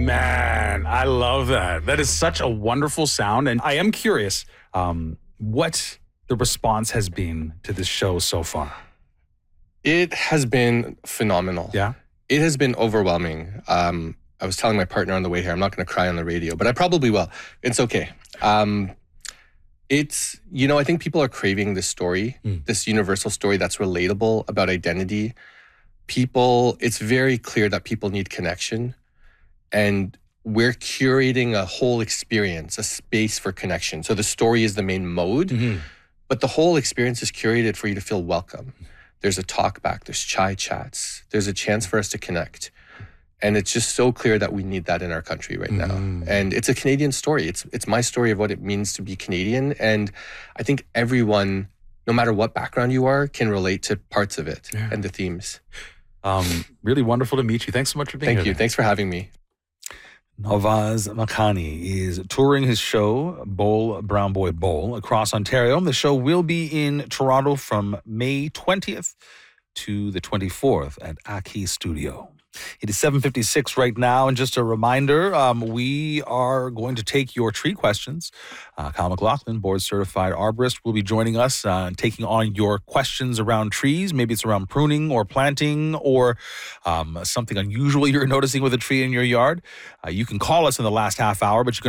Man, I love that. That is such a wonderful sound. And I am curious what the response has been to this show so far. It has been phenomenal. Yeah? It has been overwhelming. I was telling my partner on the way here, I'm not going to cry on the radio, but I probably will. It's okay. I think people are craving this story, this universal story that's relatable about identity. It's very clear that people need connection. And we're curating a whole experience, a space for connection. So the story is the main mode, but the whole experience is curated for you to feel welcome. There's a talk back, there's chai chats, there's a chance for us to connect. And it's just so clear that we need that in our country right now. And it's a Canadian story. It's my story of what it means to be Canadian. And I think everyone, no matter what background you are, can relate to parts of it and the themes. Really wonderful to meet you. Thanks so much for being here. Thank you. Thanks for having me. Nawaz Makhani is touring his show, Brown Boy Bowl, across Ontario. The show will be in Toronto from May 20th to the 24th at Aki Studio. It is 7:56 right now, and just a reminder, we are going to take your tree questions. Kyle McLaughlin, board-certified arborist, will be joining us and taking on your questions around trees. Maybe it's around pruning or planting or something unusual you're noticing with a tree in your yard. You can call us in the last half hour, but you can